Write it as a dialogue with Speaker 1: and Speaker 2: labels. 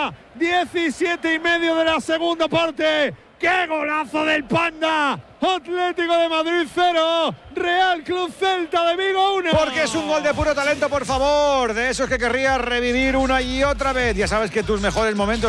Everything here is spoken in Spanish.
Speaker 1: Panda. 17,5 de la segunda parte. ¡Qué golazo del Panda! Atlético de Madrid 0, Real Club Celta de Vigo 1.
Speaker 2: Porque es un gol de puro talento, por favor. De esos que querrías revivir una y otra vez. Ya sabes que tus mejores momentos